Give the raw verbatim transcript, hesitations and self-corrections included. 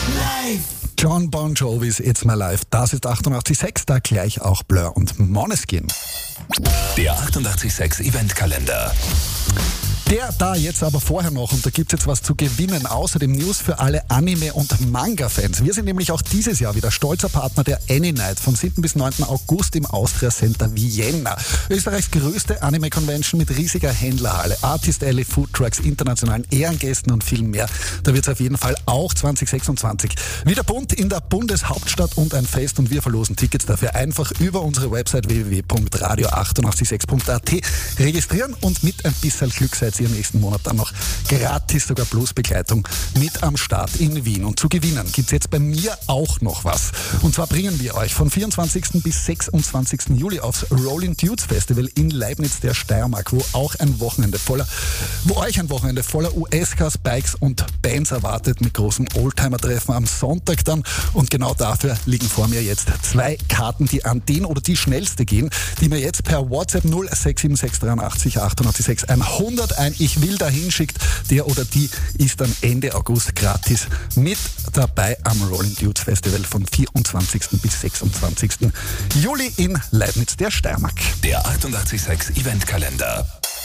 John Bon Jovi's It's My Life. Das ist achtundachtzig Komma sechs, da gleich auch Blur und Måneskin. Der achtundachtzig Komma sechs Eventkalender. Der da jetzt aber vorher noch, und da gibt es jetzt was zu gewinnen, außerdem News für alle Anime- und Manga-Fans. Wir sind nämlich auch dieses Jahr wieder stolzer Partner der Any Night vom siebten bis neunten August im Austria Center Vienna. Österreichs größte Anime-Convention mit riesiger Händlerhalle, Artist Alley, Foodtrucks, internationalen Ehrengästen und viel mehr. Da wird es auf jeden Fall auch zwanzig sechsundzwanzig wieder bunt in der Bundeshauptstadt und ein Fest, und wir verlosen Tickets dafür einfach über unsere Website w w w punkt radio achtundachtzig sechs punkt a t registrieren, und mit ein bisschen Glück seid ihr im nächsten Monat dann noch gratis, sogar plus Begleitung mit am Start in Wien. Und zu gewinnen gibt es jetzt bei mir auch noch was. Und zwar bringen wir euch von vierundzwanzigsten bis sechsundzwanzigsten Juli aufs Rolling Dudes Festival in Leibniz der Steiermark, wo auch ein Wochenende voller, wo euch ein Wochenende voller U S-Cars, Bikes und Bands erwartet, mit großem Oldtimer-Treffen am Sonntag dann. Und genau dafür liegen vor mir jetzt zwei Karten, die an den oder die schnellste gehen, die mir jetzt per WhatsApp null sechs sieben sechs drei acht acht sechs hundert ein Ich will dahin schickt. Der oder die ist dann Ende August gratis mit dabei am Rolling Dudes Festival von vierundzwanzigsten bis sechsundzwanzigsten Juli in Leibniz der Steiermark. Der achtundachtzig Komma sechs Eventkalender.